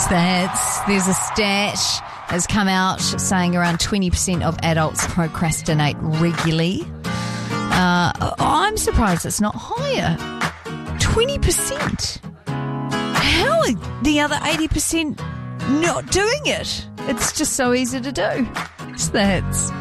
There's a stat has come out saying around 20% of adults procrastinate regularly. I'm surprised it's not higher. 20%. How are the other 80% not doing it? It's just so easy to do. Stats.